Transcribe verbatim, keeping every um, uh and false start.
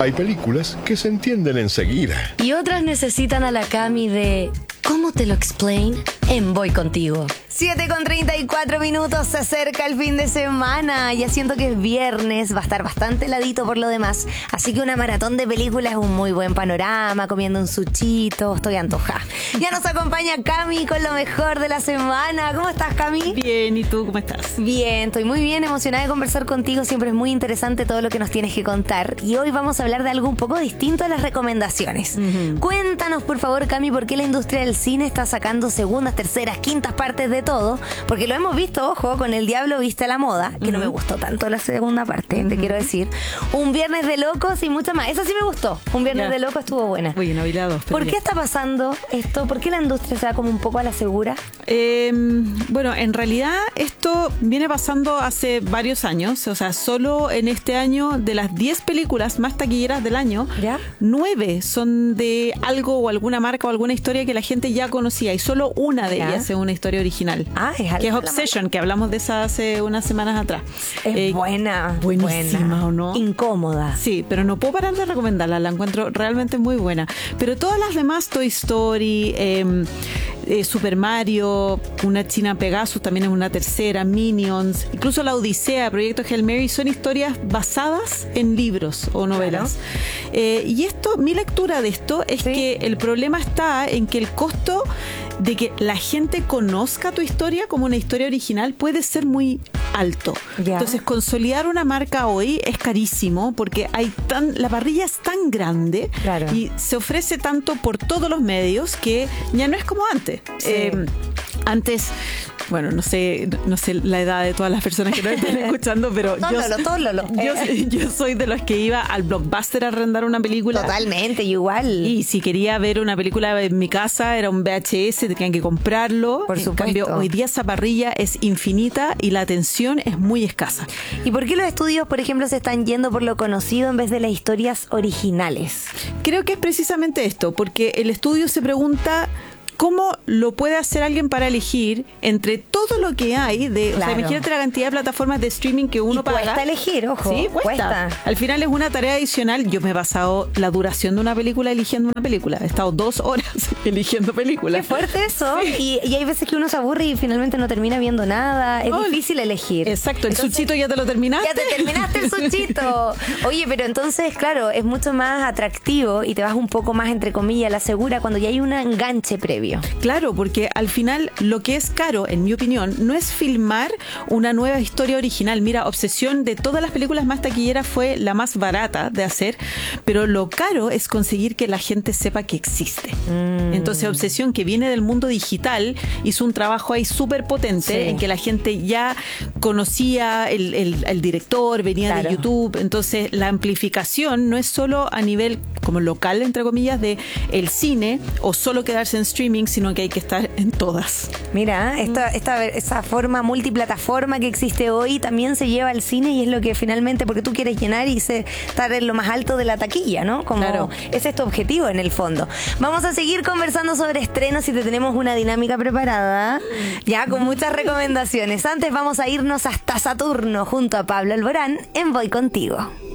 Hay películas que se entienden enseguida. Y otras necesitan a la Cami de ¿cómo te lo explain? En Voy Contigo. siete con treinta y cuatro minutos, se acerca el fin de semana. Ya siento que es viernes, va a estar bastante heladito por lo demás. Así que una maratón de películas es un muy buen panorama, comiendo un suchito, estoy antojada. Ya nos acompaña Cami con lo mejor de la semana. ¿Cómo estás, Cami? Bien, ¿y tú cómo estás? Bien, estoy muy bien, emocionada de conversar contigo. Siempre es muy interesante todo lo que nos tienes que contar. Y hoy vamos a hablar de algo un poco distinto a las recomendaciones. Uh-huh. Cuéntanos, por favor, Cami, por qué la industria del cine está sacando segundas, terceras, quintas partes de todo, porque lo hemos visto, ojo, con El Diablo Viste a la Moda, que uh-huh. no me gustó tanto la segunda parte, uh-huh. te quiero decir. Un Viernes de Locos y mucha más. Esa sí me gustó. Un Viernes yeah. de Locos estuvo buena. Uy, no vi la dos, ¿Por qué está pasando esto? ¿Por qué la industria se da como un poco a la segura? Eh, bueno, en realidad esto viene pasando hace varios años. O sea, solo en este año, de las diez películas más taquilleras del año, ¿ya? nueve son de algo o alguna marca o alguna historia que la gente ya conocía, y solo una de ¿Ya? ellas es una historia original. Ah, es que es Obsession, que hablamos de esa hace unas semanas atrás. Es eh, buena. Buenísima, buena. ¿o no? Incómoda. Sí, pero no puedo parar de recomendarla, la encuentro realmente muy buena. Pero todas las demás, Toy Story, eh, eh, Super Mario, Una China Pegasus también es una tercera, Minions, incluso La Odisea, Proyecto Hail Mary, son historias basadas en libros o novelas. Claro. Eh, y esto, mi lectura de esto es ¿Sí? que el problema está en que el costo de que la gente conozca tu historia como una historia original puede ser muy alto. Ya. Entonces, consolidar una marca hoy es carísimo porque hay tan la parrilla es tan grande claro. y se ofrece tanto por todos los medios que ya no es como antes. Sí. Eh, antes, bueno, no sé, no sé la edad de todas las personas que nos están escuchando, pero todo yo, lolo, todo lolo. yo, yo soy de los que iba al Blockbuster a arrendar una película. Totalmente, igual. Y si quería ver una película en mi casa, era un V H S, tenían que comprarlo. Por en supuesto. cambio, hoy día esa parrilla es infinita y la atención es muy escasa. ¿Y por qué los estudios, por ejemplo, se están yendo por lo conocido en vez de las historias originales? Creo que es precisamente esto, porque el estudio se pregunta ¿cómo lo puede hacer alguien para elegir entre todo lo que hay? De, claro. O sea, imagínate la cantidad de plataformas de streaming que uno y paga. Cuesta elegir, ojo. Sí, cuesta. cuesta. Al final es una tarea adicional. Yo me he pasado la duración de una película eligiendo una película. He estado dos horas eligiendo películas. Qué fuerte eso. Sí. Y, y hay veces que uno se aburre y finalmente no termina viendo nada. Es oh, difícil elegir. Exacto. ¿El entonces, suchito ya te lo terminaste? Ya te terminaste el suchito. Oye, pero entonces, claro, es mucho más atractivo y te vas un poco más, entre comillas, a la segura cuando ya hay un enganche previo. Claro, porque al final lo que es caro, en mi opinión, no es filmar una nueva historia original. Mira, Obsesión, de todas las películas más taquilleras, fue la más barata de hacer, pero lo caro es conseguir que la gente sepa que existe. Mm. Entonces, Obsesión, que viene del mundo digital, hizo un trabajo ahí súper potente, sí. en que la gente ya conocía el, el, el director, venía claro. de YouTube. Entonces, la amplificación no es solo a nivel como local, entre comillas, de el cine o solo quedarse en streaming, sino que hay que estar en todas. Mira, esta, esta, esa forma multiplataforma que existe hoy también se lleva al cine y es lo que finalmente, porque tú quieres llenar y se, estar en lo más alto de la taquilla, ¿no? Como claro. ese es tu objetivo en el fondo. Vamos a seguir conversando sobre estrenos y te tenemos una dinámica preparada, ya con muchas recomendaciones. Antes vamos a irnos hasta Saturno junto a Pablo Alborán en Voy Contigo.